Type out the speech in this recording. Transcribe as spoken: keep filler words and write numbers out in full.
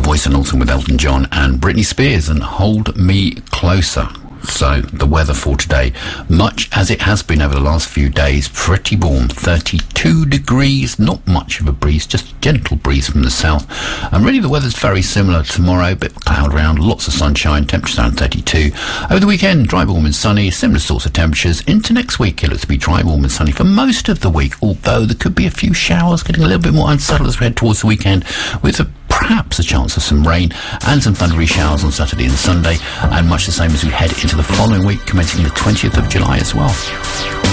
Voice and Autumn with Elton John and Britney Spears and Hold Me Closer. So the weather for today, much as it has been over the last few days, pretty warm, thirty-two degrees, not much of a breeze, just a gentle breeze from the south. And really the weather's very similar tomorrow, a bit of cloud around, lots of sunshine, temperatures around thirty-two. Over the weekend, dry, warm and sunny, similar sorts of temperatures. Into next week, it looks to be dry, warm and sunny for most of the week, although there could be a few showers, getting a little bit more unsettled as we head towards the weekend, with a perhaps a chance of some rain and some thundery showers on Saturday and Sunday, and much the same as we head into the following week, commencing the twentieth of July as well.